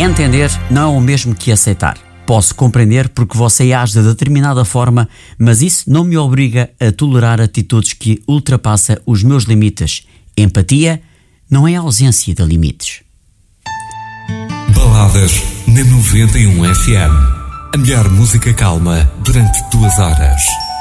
Entender não é o mesmo que aceitar. Posso compreender porque você age de determinada forma, mas isso não me obriga a tolerar atitudes que ultrapassam os meus limites. Empatia não é ausência de limites. Baladas na 91 FM. A melhor música calma durante 2 horas.